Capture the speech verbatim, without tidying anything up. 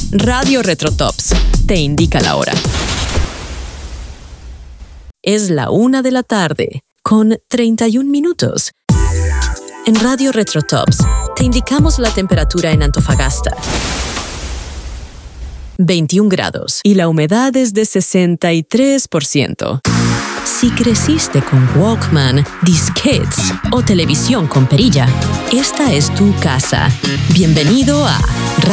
Radio Retrotops te indica la hora. Es la una de la tarde, con treinta y un minutos. En Radio Retrotops te indicamos la temperatura en Antofagasta. veintiún grados y la humedad es de sesenta y tres por ciento. Si creciste con Walkman, disquetes o televisión con perilla, esta es tu casa. Bienvenido a